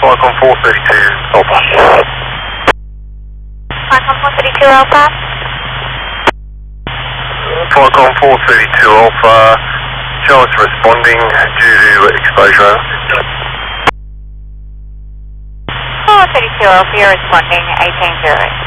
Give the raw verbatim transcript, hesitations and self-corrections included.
Falcon four thirty-two Alpha. Falcon four thirty-two Alpha. Falcon four thirty-two Alpha. Show us responding due to exposure. four thirty-two Alpha, you're responding eighteen zero.